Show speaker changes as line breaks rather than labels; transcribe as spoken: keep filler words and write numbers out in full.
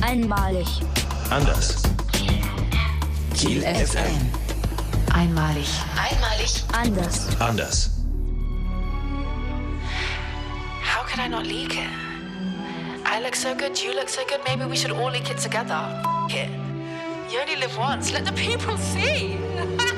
Einmalig.
Anders.
Kiel F M. Einmalig.
Einmalig. Anders.
Anders.
How could I not leak it? I look so good, you look so good, maybe we should all leak it together. F it. You only live once, let the people see.